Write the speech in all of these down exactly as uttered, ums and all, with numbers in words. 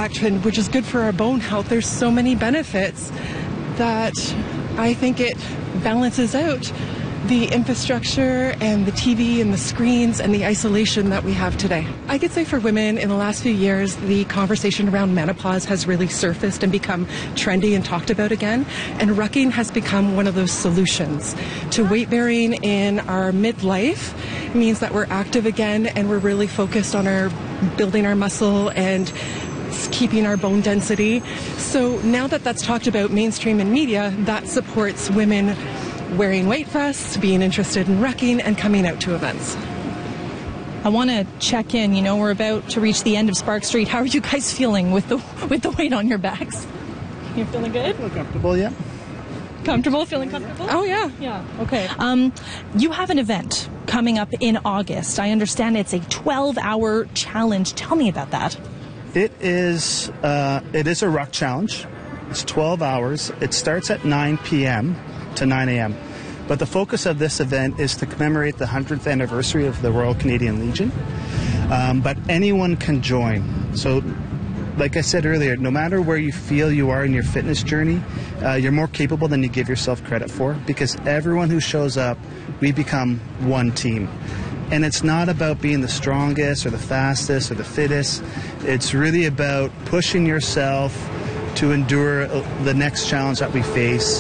fact, and which is good for our bone health, there's so many benefits that I think it balances out the infrastructure and the T V and the screens and the isolation that we have today. I could say for women in the last few years, the conversation around menopause has really surfaced and become trendy and talked about again. And rucking has become one of those solutions to weight bearing in our midlife. It means that we're active again and we're really focused on our building our muscle and keeping our bone density. So now that that's talked about mainstream in media, that supports women wearing weight vests, being interested in rucking, and coming out to events. I want to check in. You know, we're about to reach the end of Spark Street. How are you guys feeling with the with the weight on your backs? You're feeling good? I feel comfortable, yeah. Comfortable? Feeling comfortable? Oh, yeah. Yeah, okay. Um, you have an event coming up in August. I understand it's a twelve-hour challenge. Tell me about that. It is, uh, it is a ruck challenge. It's twelve hours. It starts at nine p.m. to nine a.m. But the focus of this event is to commemorate the hundredth anniversary of the Royal Canadian Legion. Um, but anyone can join. So, like I said earlier, no matter where you feel you are in your fitness journey, uh, you're more capable than you give yourself credit for, because everyone who shows up, we become one team. And it's not about being the strongest or the fastest or the fittest. It's really about pushing yourself to endure the next challenge that we face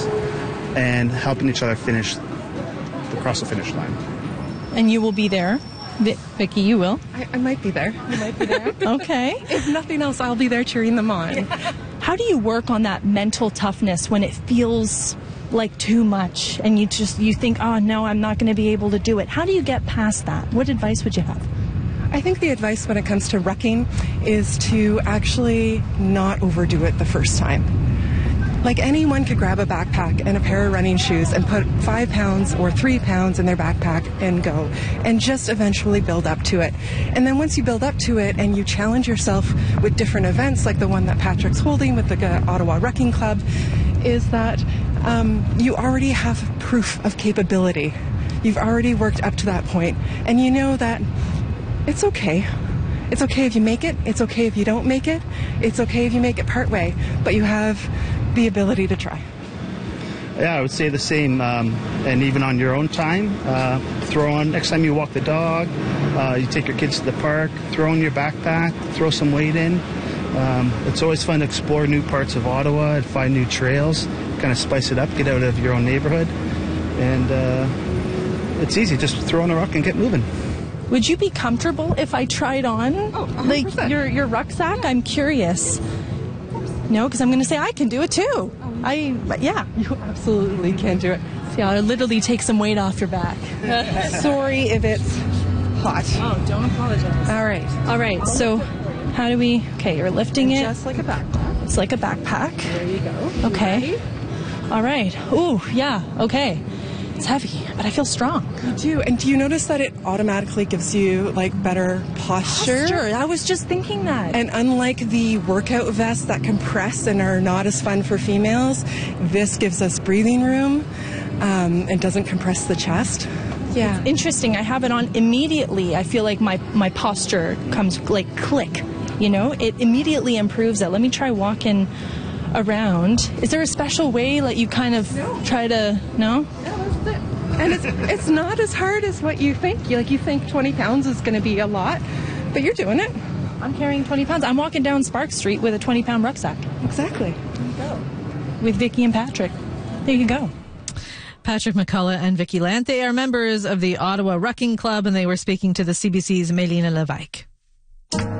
and helping each other finish across the finish line. And you will be there. V- Vicky, you will. I, I might be there. You might be there. Okay. If nothing else, I'll be there cheering them on. How do you work on that mental toughness when it feels like too much and you just you think, oh no, I'm not going to be able to do it? How do you get past that? What advice would you have? I think the advice when it comes to rucking is to actually not overdo it the first time. Like, anyone could grab a backpack and a pair of running shoes and put five pounds or three pounds in their backpack and go, and just eventually build up to it. And then once you build up to it and you challenge yourself with different events like the one that Patrick's holding with the Ottawa Rucking Club, is that um, you already have proof of capability. You've already worked up to that point, and you know that it's okay. It's okay if you make it. It's okay if you don't make it. It's okay if you make it partway, but you have the ability to try. Yeah, I would say the same. Um, and even on your own time, uh, throw on, next time you walk the dog, uh, you take your kids to the park, throw in your backpack, throw some weight in. Um, it's always fun to explore new parts of Ottawa and find new trails, kind of spice it up, get out of your own neighborhood. And uh, it's easy, just throw on a ruck and get moving. Would you be comfortable if I tried on Oh, one hundred percent. like your, your rucksack? I'm curious. No, because I'm going to say I can do it too. I, but yeah. You absolutely can do it. See, I'll literally take some weight off your back. Sorry if it's hot. Oh, don't apologize. All right. All right, so how do we, okay, you're lifting it. Just like a backpack. It's like a backpack. There you go. Okay. Ready? All right. Ooh, yeah, okay. It's heavy, but I feel strong. You do. And do you notice that it automatically gives you, like, better posture? Sure, I was just thinking that. And unlike the workout vests that compress and are not as fun for females, this gives us breathing room um, and doesn't compress the chest. Yeah. Interesting. I have it on immediately. I feel like my, my posture comes like click, you know? It immediately improves it. Let me try walking around. Is there a special way that you kind of No. try to, no? Yeah, that's it. And it's it's not as hard as what you think. You, like, you think twenty pounds is going to be a lot, but you're doing it. I'm carrying twenty pounds. I'm walking down Spark Street with a twenty pound rucksack. Exactly. There you go. With Vicky and Patrick. There you go. Patrick McCullough and Vicky Lant. They are members of the Ottawa Rucking Club, and they were speaking to the C B C's Mélina Lévesque.